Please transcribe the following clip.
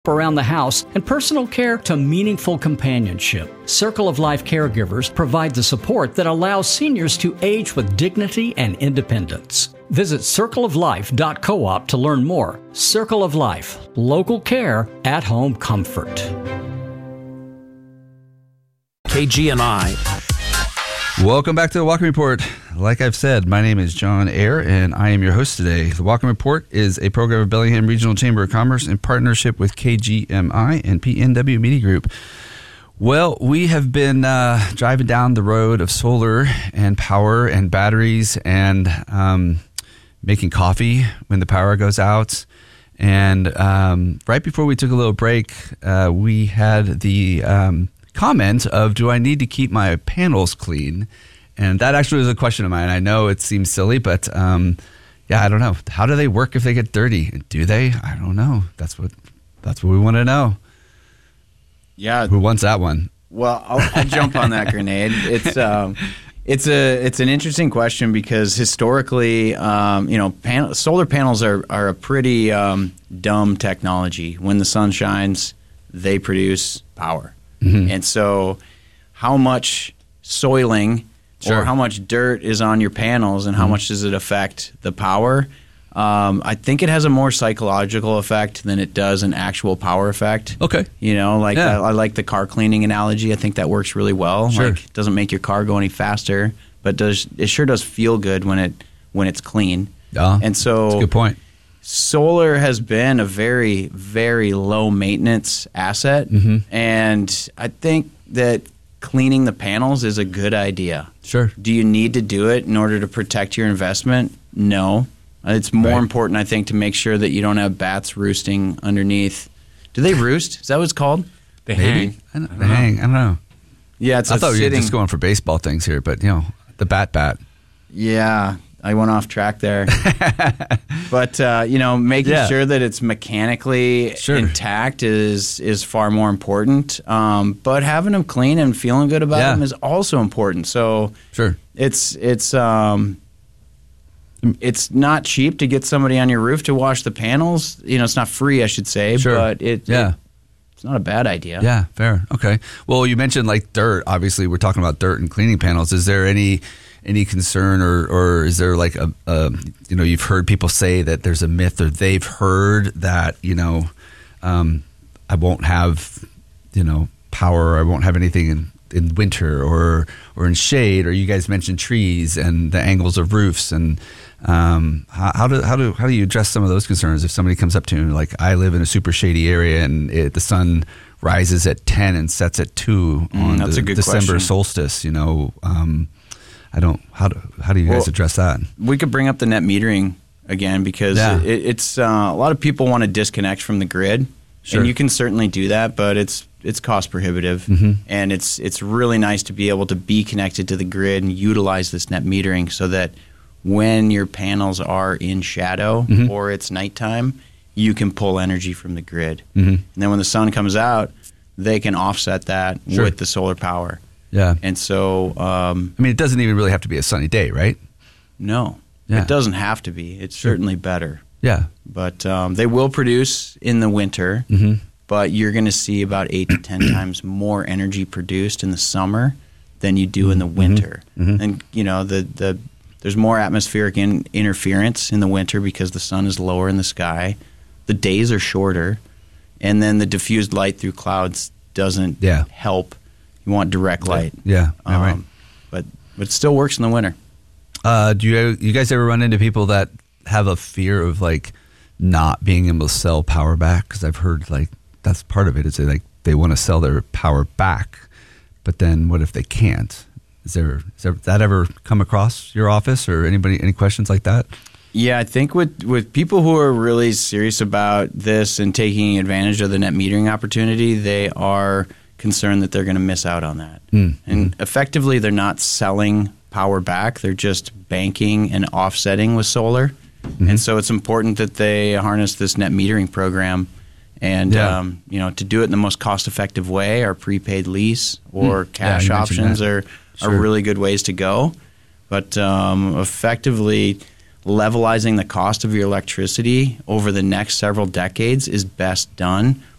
around the house, and personal care to meaningful companionship. Circle of Life caregivers provide the support that allows seniors to age with dignity and independence. Visit circleoflife.coop to learn more. Circle of Life, local care, at-home comfort. KGMI. Welcome back to the Walking Report. Like I've said, my name is John Ayer, and I am your host today. The Walking Report is a program of Bellingham Regional Chamber of Commerce in partnership with KGMI and PNW Media Group. Well, we have been driving down the road of solar and power and batteries and making coffee when the power goes out. And right before we took a little break, we had the comment of, do I need to keep my panels clean? And that actually was a question of mine. I know it seems silly, but I don't know. How do they work if they get dirty? Do they? I don't know. That's what we want to know. Yeah. Who wants that one? Well, I'll jump on that grenade. It's an interesting question because historically, solar panels are a pretty dumb technology. When the sun shines, they produce power. Mm-hmm. And so how much soiling or how much dirt is on your panels and how much does it affect the power? I think it has a more psychological effect than it does an actual power effect. Okay. I like the car cleaning analogy. I think that works really well. Sure. Like, it doesn't make your car go any faster, but it sure does feel good when it's clean. And so that's a good point. Solar has been a very, very low maintenance asset, and I think that cleaning the panels is a good idea. Sure. Do you need to do it in order to protect your investment? No. It's more important, I think, to make sure that you don't have bats roosting underneath. Do they roost? Is that what it's called? They hang. I don't know. Yeah, I thought we were just going for baseball things here, but the bat. Yeah. I went off track there. But, making sure that it's mechanically intact is far more important. But having them clean and feeling good about them is also important. So it's not cheap to get somebody on your roof to wash the panels. It's not free, I should say, but it's not a bad idea. Yeah, fair. Okay. Well, you mentioned like dirt. Obviously, we're talking about dirt and cleaning panels. Is there any concern or is there like you've heard people say that there's a myth or they've heard that, I won't have, power, I won't have anything in winter or in shade, or you guys mentioned trees and the angles of roofs, and how do you address some of those concerns if somebody comes up to you like, I live in a super shady area and the sun rises at 10 and sets at 2 on the December solstice, how do you guys address that? We could bring up the net metering again because it's a lot of people want to disconnect from the grid, and you can certainly do that, but it's cost prohibitive, and it's really nice to be able to be connected to the grid and utilize this net metering so that when your panels are in shadow or it's nighttime, you can pull energy from the grid, and then when the sun comes out, they can offset that with the solar power. Yeah. And so it doesn't even really have to be a sunny day, right? No. Yeah. It doesn't have to be. It's certainly better. Yeah. But they will produce in the winter, but you're going to see about 8 to 10 times more energy produced in the summer than you do in the winter. And there's more atmospheric interference in the winter because the sun is lower in the sky. The days are shorter, and then the diffused light through clouds doesn't help. You want direct light. Yeah, right. But it still works in the winter. Do you guys ever run into people that have a fear of like not being able to sell power back? Because I've heard like that's part of it. Is like they want to sell their power back, but then what if they can't? Is that ever come across your office or anybody? Any questions like that? Yeah, I think with people who are really serious about this and taking advantage of the net metering opportunity, they are concerned that they're going to miss out on that. And effectively, they're not selling power back. They're just banking and offsetting with solar. And so it's important that they harness this net metering program. And, to do it in the most cost-effective way, our prepaid lease or cash options are really good ways to go. But effectively, levelizing the cost of your electricity over the next several decades is best done